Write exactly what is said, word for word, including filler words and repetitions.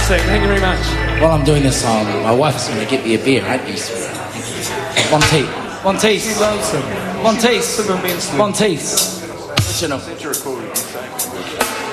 Fantastic, thank you very much. While I'm doing this song, my wife's going to get me a beer. I'd be one taste. One taste. She loves him. One taste. Some immensely. One taste. You know. Since you're recording,